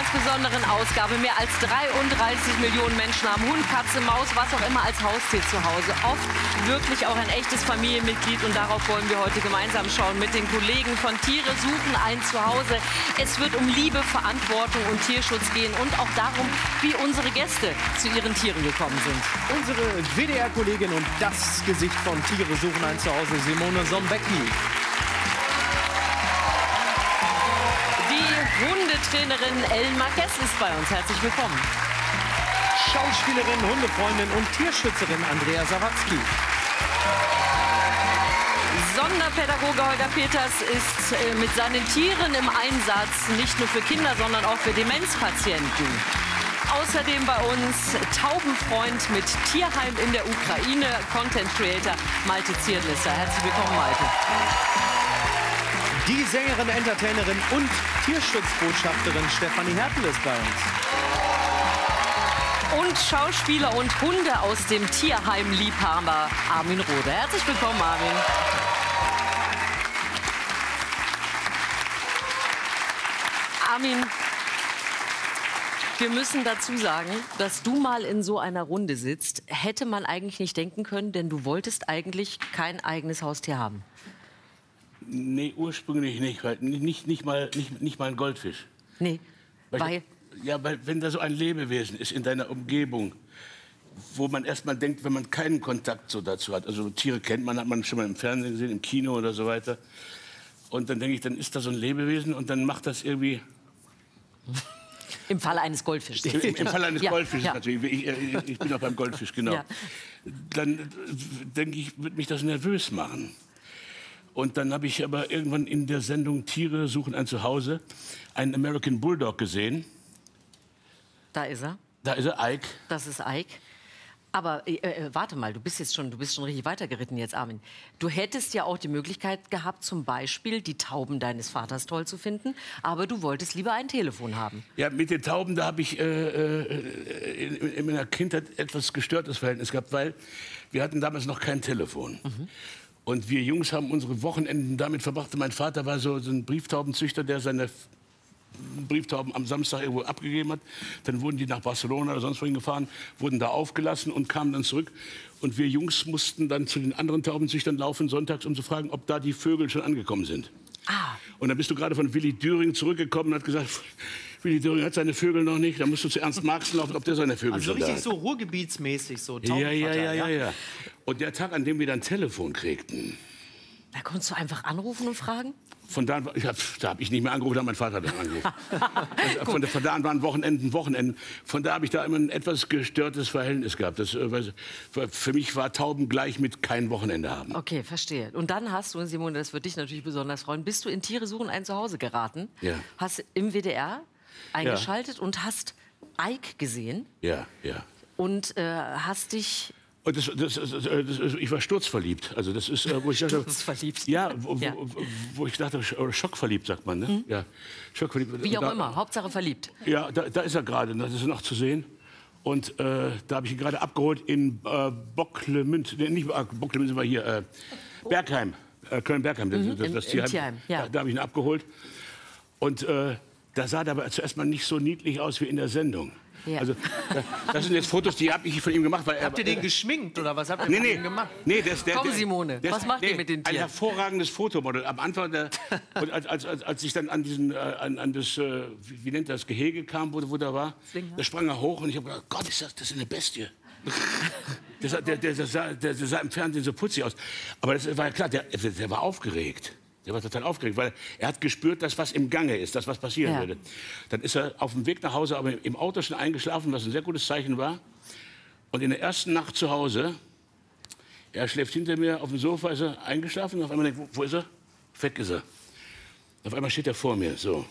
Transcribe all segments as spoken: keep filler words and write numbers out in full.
besonderen Ausgabe. Mehr als dreiunddreißig Millionen Menschen haben Hund, Katze, Maus, was auch immer als Haustier zu Hause. Oft wirklich auch ein echtes Familienmitglied. Und darauf wollen wir heute gemeinsam schauen mit den Kollegen von Tiere suchen ein Zuhause. Es wird um Liebe, Verantwortung und Tierschutz gehen und auch darum, wie unsere Gäste zu ihren Tieren gekommen sind. Unsere W D R-Kollegin und das Gesicht von Tiere suchen ein Zuhause, Simone Sombecki. Hundetrainerin Ellen Marquez ist bei uns. Herzlich willkommen. Schauspielerin, Hundefreundin und Tierschützerin Andrea Sawatzki. Sonderpädagoge Holger Peters ist äh, mit seinen Tieren im Einsatz, nicht nur für Kinder, sondern auch für Demenzpatienten. Außerdem bei uns Taubenfreund mit Tierheim in der Ukraine, Content Creator Malte Zierlisser. Herzlich willkommen, Malte. Die Sängerin, Entertainerin und Tierschutzbotschafterin Stefanie Hertel ist bei uns. Und Schauspieler und Hunde aus dem Tierheim-Liebhaber Armin Rohde. Herzlich willkommen, Armin. Armin, wir müssen dazu sagen, dass du mal in so einer Runde sitzt, hätte man eigentlich nicht denken können, denn du wolltest eigentlich kein eigenes Haustier haben. Nee, ursprünglich nicht, weil nicht, nicht, mal, nicht, nicht mal ein Goldfisch. Nee, weil... weil Ja, weil wenn da so ein Lebewesen ist in deiner Umgebung, wo man erst mal denkt, wenn man keinen Kontakt so dazu hat, also Tiere kennt man, hat man schon mal im Fernsehen gesehen, im Kino oder so weiter. Und dann denke ich, dann ist da so ein Lebewesen und dann macht das irgendwie... Im Falle eines Goldfischs. Im, im Falle eines ja, Goldfisches ja. natürlich. Ich, ich, ich bin auch beim Goldfisch, genau. Ja. Dann denke ich, wird mich das nervös machen. Und dann habe ich aber irgendwann in der Sendung Tiere suchen ein Zuhause einen American Bulldog gesehen. Da ist er. Da ist er, Ike. Das ist Ike. Aber äh, äh, warte mal, du bist jetzt schon, du bist schon richtig weitergeritten jetzt, Armin. Du hättest ja auch die Möglichkeit gehabt, zum Beispiel die Tauben deines Vaters toll zu finden, aber du wolltest lieber ein Telefon haben. Ja, mit den Tauben, da habe ich äh, in, in meiner Kindheit etwas gestörtes Verhältnis gehabt, weil wir hatten damals noch kein Telefon. Mhm. Und wir Jungs haben unsere Wochenenden damit verbracht. Mein Vater war so, so ein Brieftaubenzüchter, der seine Brieftauben am Samstag irgendwo abgegeben hat. Dann wurden die nach Barcelona oder sonst wohin gefahren, wurden da aufgelassen und kamen dann zurück. Und wir Jungs mussten dann zu den anderen Taubenzüchtern laufen sonntags, um zu fragen, ob da die Vögel schon angekommen sind. Ah. Und dann bist du gerade von Willi Düring zurückgekommen und hat gesagt, Willi Düring hat seine Vögel noch nicht. Da musst du zu Ernst Marx laufen, ob der seine Vögel also schon da hat. Also richtig so ruhrgebietsmäßig, so ja, ja, ja, ja, ja. Und der Tag, an dem wir dann Telefon kriegten... Da konntest du einfach anrufen und fragen? Von da, ich hab, da habe ich nicht mehr angerufen, da hat mein Vater dann angerufen. Also von, von da an waren Wochenenden, Wochenenden. Von da habe ich da immer ein etwas gestörtes Verhältnis gehabt. Das, für mich war Tauben gleich mit kein Wochenende haben. Okay, verstehe. Und dann hast du, und Simone, das würde dich natürlich besonders freuen, bist du in Tiere suchen ein Zuhause geraten, ja. Hast im W D R eingeschaltet ja. und hast Ike gesehen. Ja, ja. Und äh, hast dich... Und das, das, das, das, ich war sturzverliebt. Also das ist, wo ich dachte, sturzverliebt. Ja, wo, ja. Wo, wo ich dachte, oder schockverliebt sagt man, ne? Mhm. Ja, schockverliebt. Wie auch da, immer, Hauptsache verliebt. Ja, da, da ist er gerade, das ist noch zu sehen. Und äh, da habe ich ihn gerade abgeholt in äh, Bocklemünd, nee, nicht äh, Bocklemünd, sind wir hier, äh, Bergheim, äh, Köln-Bergheim, das, mhm. das, das Tierheim. Tierheim ja. Da, da habe ich ihn abgeholt. Und äh, da sah er aber zuerst mal nicht so niedlich aus wie in der Sendung. Ja. Also, das sind jetzt Fotos, die habe ich von ihm gemacht. Weil habt ihr den geschminkt oder was habt ihr nee, mit nee, ihm gemacht? Nee, das, der, Komm, der, Simone, der, was macht nee, ihr mit den Tieren? Ein hervorragendes Fotomodell. Am Anfang, der, und als, als, als, als ich dann an, diesen, äh, an, an das, äh, wie, wie nennt das, Gehege kam, wo, wo der war, da sprang er hoch und ich habe gedacht, Gott, ist das, das ist eine Bestie. der, sah, der, der, der, sah, der, der sah im Fernsehen so putzig aus. Aber das war ja klar, der, der war aufgeregt. Der war total aufgeregt, weil er hat gespürt, dass was im Gange ist, dass was passieren ja. würde. Dann ist er auf dem Weg nach Hause, aber im Auto schon eingeschlafen, was ein sehr gutes Zeichen war. Und in der ersten Nacht zu Hause, er schläft hinter mir auf dem Sofa, ist er eingeschlafen und auf einmal denkt, wo, wo ist er? Weg ist er. Auf einmal steht er vor mir, so.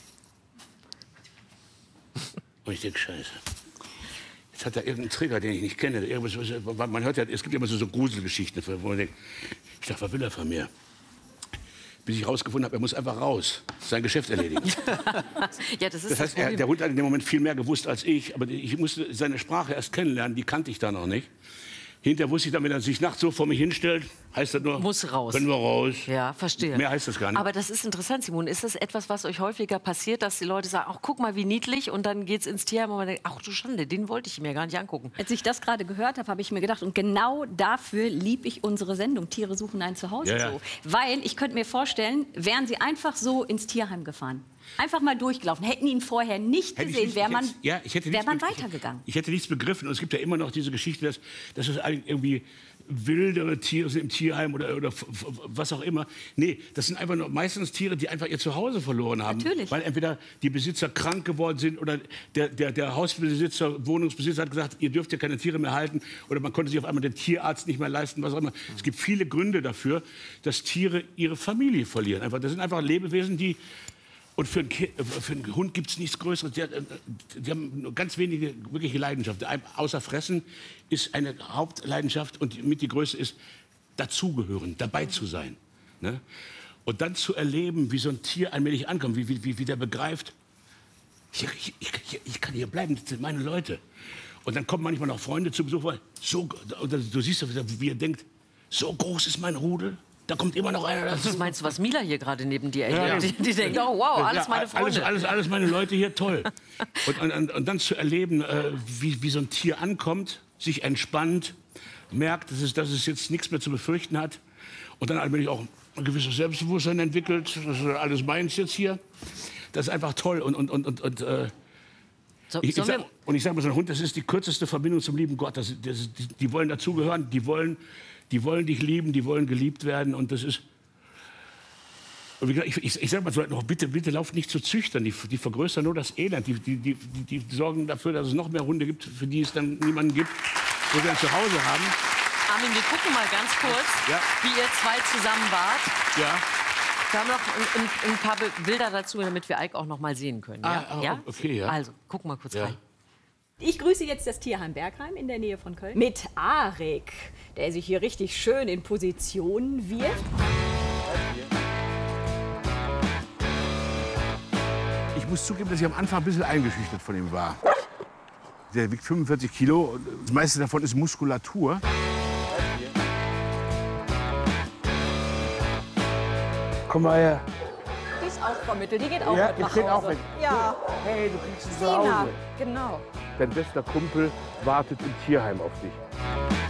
Und ich denke, Scheiße. Jetzt hat er irgendeinen Trigger, den ich nicht kenne. Irgendwas, man hört ja, es gibt ja immer so, so Gruselgeschichten, wo man denkt, ich dachte, was will er von mir? Bis ich herausgefunden habe, er muss einfach raus, sein Geschäft erledigen. Ja, das ist das heißt, das er, der Hund hat in dem Moment viel mehr gewusst als ich. Aber ich musste seine Sprache erst kennenlernen, die kannte ich da noch nicht. Hinterher wusste ich dann, wenn er sich nachts so vor mich hinstellt, heißt das nur, muss raus. Können wir raus. Ja, verstehe. Mehr heißt das gar nicht. Aber das ist interessant, Simon. Ist das etwas, was euch häufiger passiert, dass die Leute sagen, ach, guck mal, wie niedlich, und dann geht's ins Tierheim und man denkt, ach du Schande, den wollte ich mir gar nicht angucken. Als ich das gerade gehört habe, habe ich mir gedacht, und genau dafür liebe ich unsere Sendung Tiere suchen ein Zuhause Ja, ja. so. Weil ich könnte mir vorstellen, wären sie einfach so ins Tierheim gefahren, einfach mal durchgelaufen, hätten ihn vorher nicht Hätte ich gesehen, nicht- wäre ich man, hätte- ja, ich hätte wär nichts man be- weitergegangen. Ich hätte nichts begriffen. Und es gibt ja immer noch diese Geschichte, dass, dass es eigentlich irgendwie wildere Tiere sind im Tierheim oder, oder f- f- was auch immer. Nee, das sind einfach nur meistens Tiere, die einfach ihr Zuhause verloren haben. Natürlich. Weil entweder die Besitzer krank geworden sind oder der, der, der Hausbesitzer, Wohnungsbesitzer hat gesagt, ihr dürft ja keine Tiere mehr halten, oder man konnte sich auf einmal den Tierarzt nicht mehr leisten, was auch immer. Es gibt viele Gründe dafür, dass Tiere ihre Familie verlieren. Einfach, das sind einfach Lebewesen, die... Und für einen, Ki für einen Hund gibt es nichts Größeres. Die, die haben nur ganz wenige wirkliche Leidenschaften. Außer Fressen ist eine Hauptleidenschaft, und mit die größte ist, dazugehören, dabei zu sein. Ne? Und dann zu erleben, wie so ein Tier allmählich ankommt, wie, wie, wie der begreift, ich, ich, ich, ich kann hier bleiben, das sind meine Leute. Und dann kommen manchmal noch Freunde zu Besuch, weil so, und du siehst, wie er denkt, so groß ist mein Rudel. Da kommt immer noch einer dazu. Was meinst du, was Mila hier gerade neben dir Ja, erlebt? ja. Die, die denkt, oh wow, alles Ja, meine Freunde. Alles, alles, alles meine Leute hier, toll. Und, und, und, und dann zu erleben, äh, wie, wie so ein Tier ankommt, sich entspannt, merkt, dass es, dass es jetzt nichts mehr zu befürchten hat. Und dann allmählich auch ein gewisses Selbstbewusstsein entwickelt. Das ist alles meins jetzt hier. Das ist einfach toll. Und, und, und, und, und, äh, So, ich, ich sollen sag, wir- und ich sage mal, so ein Hund, das ist die kürzeste Verbindung zum lieben Gott. Das, das, die, die wollen dazugehören, die wollen, die wollen dich lieben, die wollen geliebt werden. Und das ist... Und wie gesagt, ich, ich, ich sage mal so, noch, bitte, bitte lauft nicht zu Züchtern. Die, die vergrößern nur das Elend. Die, die, die, die, die sorgen dafür, dass es noch mehr Hunde gibt, für die es dann niemanden gibt, wo sie ein Zuhause haben. Armin, wir gucken mal ganz kurz, Ja. wie ihr zwei zusammen wart. Ja. Wir haben noch ein, ein, ein paar Be- Bilder dazu, damit wir Ike auch noch mal sehen können. Ja? Ah, ah, ja? okay, ja. Also, gucken wir kurz Ja. rein. Ich grüße jetzt das Tierheim Bergheim in der Nähe von Köln mit Arik, der sich hier richtig schön in Position wirft. Ich muss zugeben, dass ich am Anfang ein bisschen eingeschüchtert von ihm war. Der wiegt fünfundvierzig Kilo. Und das meiste davon ist Muskulatur. Komm mal her. Die ist auch vermittelt, die geht auch Ja, mit die nach steht Hause. auch mit. Ja, Hey, du kriegst sie zu Sina, Hause. genau. Dein bester Kumpel wartet im Tierheim auf dich.